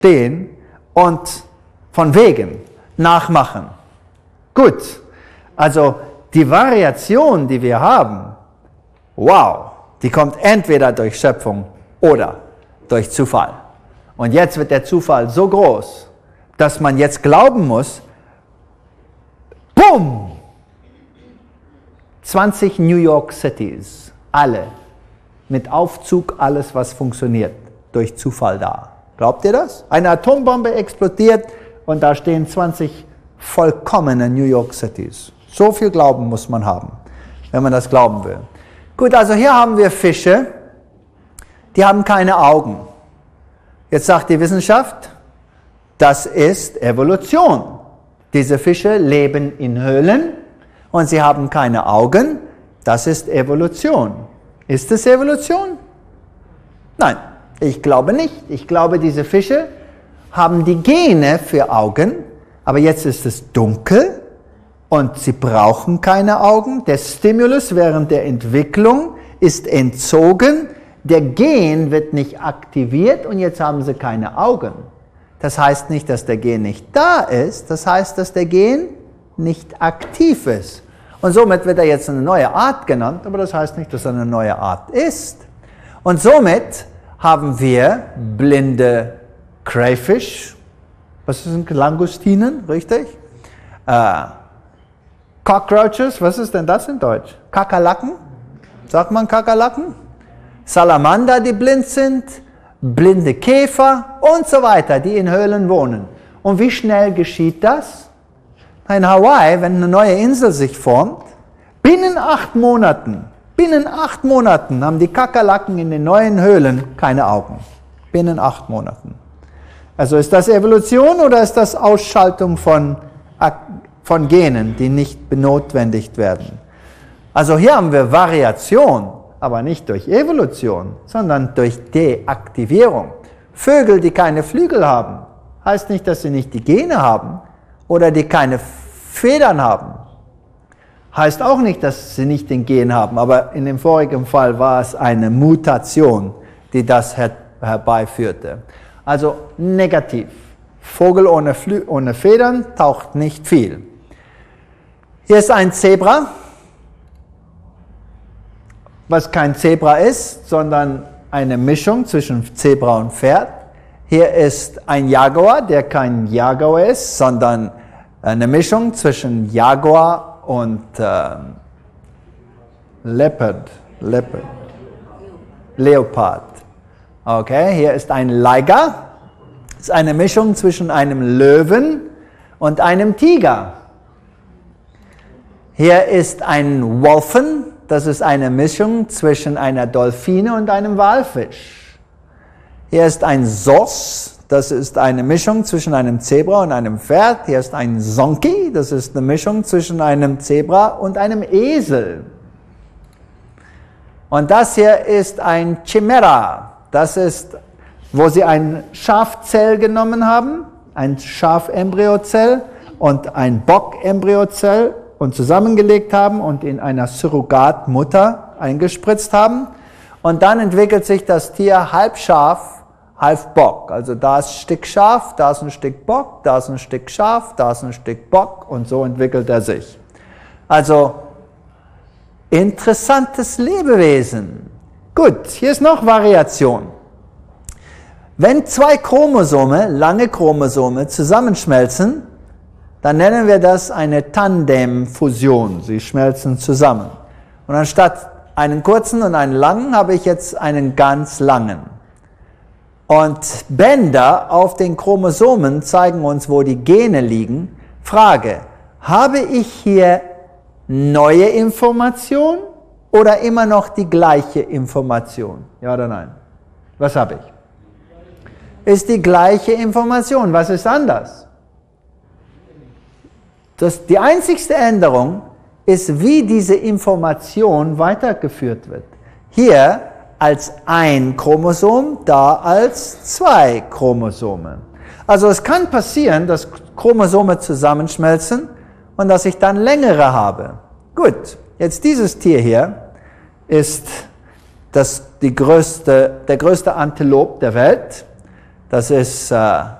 stehen und von wegen nachmachen. Gut, also die Variation, die wir haben, wow, die kommt entweder durch Schöpfung oder durch Zufall. Und jetzt wird der Zufall so groß, dass man jetzt glauben muss, boom, 20 New York Cities, alle, mit Aufzug, alles was funktioniert, durch Zufall da. Glaubt ihr das? Eine Atombombe explodiert und da stehen 20 vollkommene New York Cities. So viel Glauben muss man haben, wenn man das glauben will. Gut, also hier haben wir Fische, die haben keine Augen. Jetzt sagt die Wissenschaft, das ist Evolution. Diese Fische leben in Höhlen und sie haben keine Augen. Das ist Evolution. Ist es Evolution? Nein, ich glaube nicht. Ich glaube, diese Fische haben die Gene für Augen, aber jetzt ist es dunkel und sie brauchen keine Augen. Der Stimulus während der Entwicklung ist entzogen. Der Gen wird nicht aktiviert und jetzt haben sie keine Augen. Das heißt nicht, dass der Gen nicht da ist, das heißt, dass der Gen nicht aktiv ist. Und somit wird er jetzt eine neue Art genannt, aber das heißt nicht, dass er eine neue Art ist. Und somit haben wir blinde Crayfish, was sind Langustinen, richtig? Cockroaches, was ist denn das in Deutsch? Kakerlaken? Sagt man Kakerlaken? Salamander, die blind sind, blinde Käfer und so weiter, die in Höhlen wohnen. Und wie schnell geschieht das? In Hawaii, wenn eine neue Insel sich formt, binnen 8 Monaten haben die Kakerlaken in den neuen Höhlen keine Augen. Binnen 8 Monaten. Also ist das Evolution oder ist das Ausschaltung von Genen, die nicht benotwendigt werden? Also hier haben wir Variation, aber nicht durch Evolution, sondern durch Deaktivierung. Vögel, die keine Flügel haben, heißt nicht, dass sie nicht die Gene haben oder die keine Federn haben. Heißt auch nicht, dass sie nicht den Gen haben, aber in dem vorigen Fall war es eine Mutation, die das herbeiführte. Also negativ. Vogel ohne Federn taucht nicht viel. Hier ist ein Zebra, was kein Zebra ist, sondern eine Mischung zwischen Zebra und Pferd. Hier ist ein Jaguar, der kein Jaguar ist, sondern eine Mischung zwischen Jaguar und Leopard. Okay, hier ist ein Liger. Das ist eine Mischung zwischen einem Löwen und einem Tiger. Hier ist ein Wolfen. Das ist eine Mischung zwischen einer Delfine und einem Walfisch. Hier ist ein Sos. Das ist eine Mischung zwischen einem Zebra und einem Pferd. Hier ist ein Zonki. Das ist eine Mischung zwischen einem Zebra und einem Esel. Und das hier ist ein Chimera. Das ist, wo sie ein Schafzell genommen haben, ein Schafembryozell und ein Bockembryozell und zusammengelegt haben und in einer Surrogatmutter eingespritzt haben. Und dann entwickelt sich das Tier halb Schaf, halb Bock. Also da ist ein Stück Schaf, da ist ein Stück Bock, da ist ein Stück Schaf, da ist ein Stück Bock und so entwickelt er sich. Also interessantes Lebewesen. Gut, hier ist noch Variation. Wenn 2 Chromosome, lange Chromosome, zusammenschmelzen, dann nennen wir das eine Tandemfusion. Sie schmelzen zusammen. Und anstatt einen kurzen und einen langen habe ich jetzt einen ganz langen. Und Bänder auf den Chromosomen zeigen uns, wo die Gene liegen. Frage, habe ich hier neue Information oder immer noch die gleiche Information? Ja oder nein? Was habe ich? Ist die gleiche Information. Was ist anders? Die einzigste Änderung ist, wie diese Information weitergeführt wird. Hier als ein Chromosom, da als 2 Chromosome. Also es kann passieren, dass Chromosome zusammenschmelzen und dass ich dann längere habe. Gut, jetzt dieses Tier hier ist der größte Antilop der Welt. Das ist